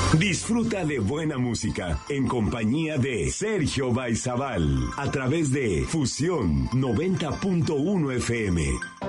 Disfruta de buena música en compañía de Sergio Baizabal a través de Fusión 90.1 FM.